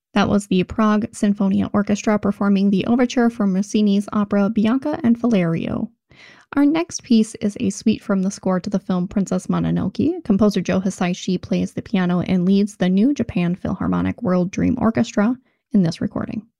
That was the Prague Sinfonia Orchestra performing the overture from Rossini's opera Bianca and Valerio. Our next piece is a suite from the score to the film Princess Mononoke. Composer Joe Hisaishi plays the piano and leads the New Japan Philharmonic World Dream Orchestra in this recording.